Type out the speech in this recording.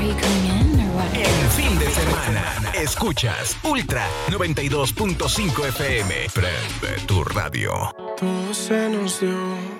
you coming in or what? En fin de semana, escuchas Ultra 92.5 FM. Prende tu radio. Todo se nos dio